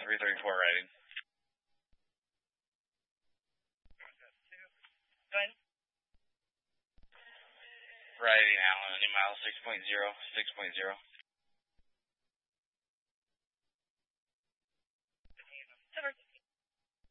334 riding. Go ahead. Riding Allen, any mile 6.0, 6.0.